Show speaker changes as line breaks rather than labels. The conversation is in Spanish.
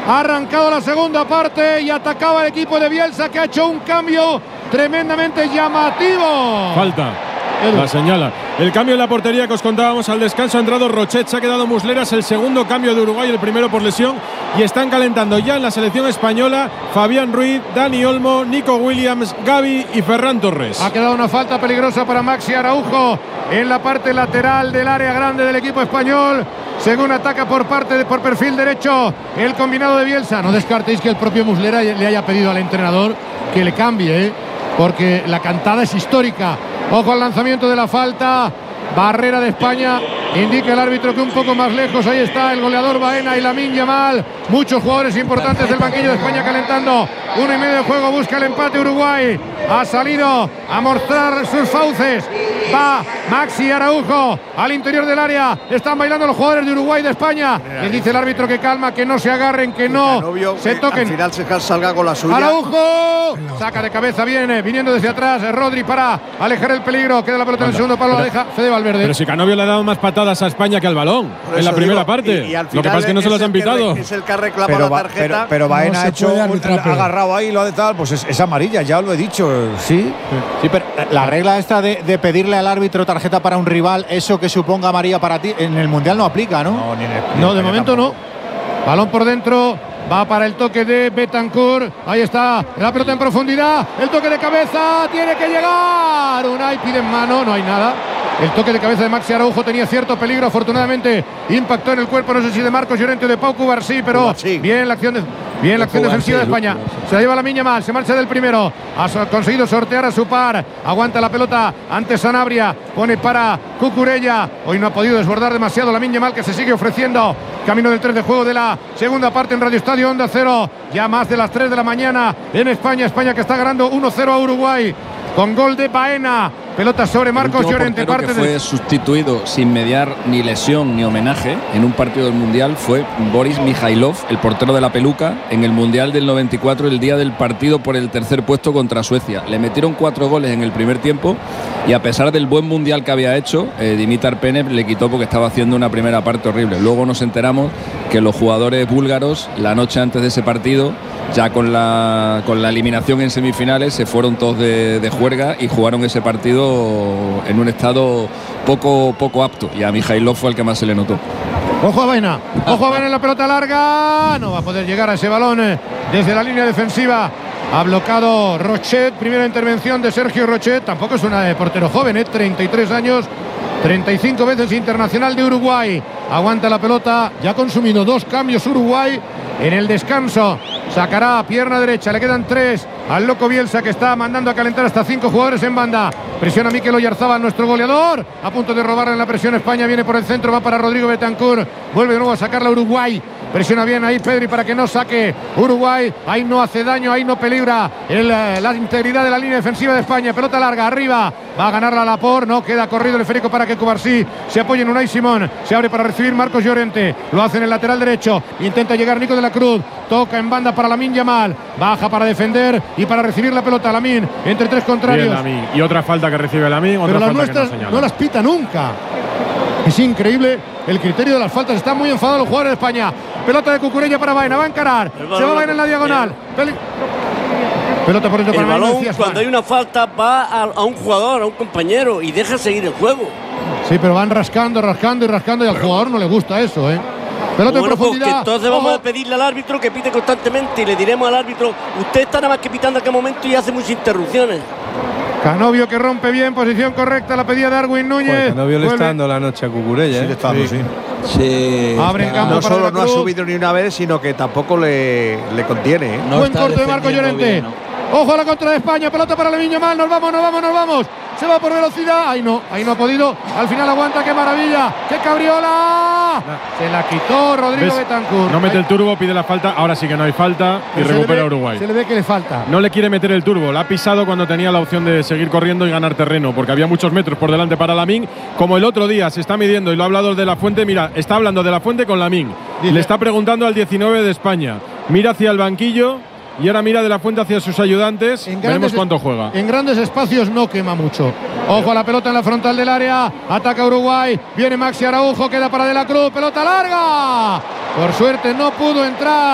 Ha arrancado la segunda parte y atacaba el equipo de Bielsa, que ha hecho un cambio tremendamente llamativo.
Falta. La señala. El cambio en la portería que os contábamos al descanso. Ha entrado Rochet, se ha quedado Musleras. El segundo cambio de Uruguay, el primero por lesión. Y están calentando ya en la selección española Fabián Ruiz, Dani Olmo, Nico Williams, Gavi y Ferran Torres.
Ha quedado una falta peligrosa para Maxi Araujo en la parte lateral del área grande del equipo español. Según ataca por perfil derecho el combinado de Bielsa. No descartéis que el propio Muslera le haya pedido al entrenador que le cambie, porque la cantada es histórica. Ojo al lanzamiento de la falta. Barrera de España. Indica el árbitro que un poco más lejos. Ahí está el goleador Baena y Lamine Yamal. Muchos jugadores importantes del banquillo de España calentando. 1:30 de juego. Busca el empate Uruguay. Ha salido a mostrar sus fauces. Va Maxi Araujo al interior del área. Están bailando los jugadores de Uruguay y de España. Les dice el árbitro que calma, que no se agarren, que no se toquen.
Al final se salga con la suya.
Araujo saca de cabeza, viniendo desde atrás Rodri para alejar el peligro. Queda la pelota en el segundo palo, la deja Fede Valverde.
Pero si Canovio le ha dado más patadas a España que al balón en la primera parte.
Y al
lo que pasa es que no se las han pitado.
Es el que ha reclamado la tarjeta.
Pero Baena ha hecho agarrado ahí, lo ha de tal, pues es amarilla, ya lo he dicho. Sí, pero la regla esta de pedirle al árbitro tarjeta para un rival, eso que suponga amarilla para ti, en el Mundial no aplica, ¿no?
No, de momento no. Balón por dentro. Va para el toque de Bentancur. Ahí está la pelota en profundidad. El toque de cabeza. Tiene que llegar. Unai pide en mano. No hay nada. El toque de cabeza de Maxi Araujo tenía cierto peligro. Afortunadamente impactó en el cuerpo. No sé si de Marcos Llorente o de Pau Cubarsí, pero bien la acción defensiva de España. Se la lleva Lamine Yamal. Se marcha del primero. Ha conseguido sortear a su par. Aguanta la pelota ante Sanabria. Pone para Cucurella. Hoy no ha podido desbordar demasiado Lamine Yamal, que se sigue ofreciendo. Camino del 3 de juego de la segunda parte en Radio Estadio Onda Cero. Ya más de las 3 de la mañana en España. España que está ganando 1-0 a Uruguay con gol de Baena. Pelota sobre Marcos Llorente.
Parte que fue sustituido sin mediar ni lesión ni homenaje en un partido del Mundial fue Boris Mikhailov, el portero de la peluca, en el Mundial del 94, el día del partido por el tercer puesto contra Suecia. Le metieron 4 goles en el primer tiempo y a pesar del buen Mundial que había hecho, Dimitar Penev le quitó porque estaba haciendo una primera parte horrible. Luego nos enteramos que los jugadores búlgaros, la noche antes de ese partido, ya con la eliminación en semifinales, se fueron todos de juerga y jugaron ese partido en un estado poco apto, y a Mikhailov fue el que más se le notó.
Ojo a Baena en la pelota larga. No va a poder llegar a ese balón desde la línea defensiva. Ha bloqueado Rochet. Primera intervención de Sergio Rochet. Tampoco es un portero joven, 33 años. 35 veces internacional de Uruguay. Aguanta la pelota. Ya ha consumido 2 cambios Uruguay en el descanso. Sacará pierna derecha. Le quedan 3 al loco Bielsa, que está mandando a calentar hasta 5 jugadores en banda. Presiona Mikel Oyarzabal, nuestro goleador. A punto de robarle en la presión España. Viene por el centro. Va para Rodrigo Bentancur. Vuelve de nuevo a sacarla Uruguay. Presiona bien ahí Pedri para que no saque Uruguay. Ahí no hace daño, ahí no peligra la integridad de la línea defensiva de España. Pelota larga, arriba. Va a ganarla Laporte. No queda corrido el esférico para que Cubarsí se apoye en Unai Simón. Se abre para recibir Marcos Llorente. Lo hace en el lateral derecho. Intenta llegar Nico de la Cruz. Toca en banda para Lamine Yamal. Baja para defender y para recibir la pelota. Lamine entre 3 contrarios.
Bien, Lamine. Y otra falta que recibe Lamine.
Pero las nuestras no las pita nunca. Es increíble el criterio de las faltas. Están muy enfadados los jugadores de España. Pelota de Cucurella para Baena. Va a encarar. Se va Baena en la diagonal. Pelota por dentro para
Baena. El balón, cuando hay una falta, va a un jugador, a un compañero, y deja seguir el juego.
Sí, pero van rascando y al jugador no le gusta eso, Pelota en profundidad.
Pues entonces vamos a pedirle al árbitro que pite constantemente y le diremos al árbitro: usted está nada más que pitando a qué momento y hace muchas interrupciones.
Canovio que rompe bien, posición correcta, la pedía Darwin Núñez.
Canovio le está dando la noche a Cucurella.
Sí, le está dando,
sí.
Abre en campo.
No solo no ha subido ni una vez, sino que tampoco le contiene.
No. Buen corte de Marcos Llorente. Bien, ¿no? Ojo a la contra de España, pelota para Lamine Yamal. Nos vamos. Se va por velocidad. Ahí no ha podido. Al final aguanta. ¡Qué maravilla! ¡Qué cabriola! Se la quitó Rodrigo Bentancur.
No mete el turbo, pide la falta. Ahora sí que no hay falta y recupera Uruguay.
Se le ve que le falta.
No le quiere meter el turbo. La ha pisado cuando tenía la opción de seguir corriendo y ganar terreno, porque había muchos metros por delante para Lamine. Como el otro día se está midiendo, y lo ha hablado de la Fuente. Mira, está hablando de la Fuente con Lamine. Le está preguntando al 19 de España. Mira hacia el banquillo. Y ahora mira de la Fuente hacia sus ayudantes. Veremos cuánto juega.
En grandes espacios no quema mucho. Ojo a la pelota en la frontal del área. Ataca Uruguay. Viene Maxi Araujo. Queda para De la Cruz. Pelota larga. Por suerte no pudo entrar.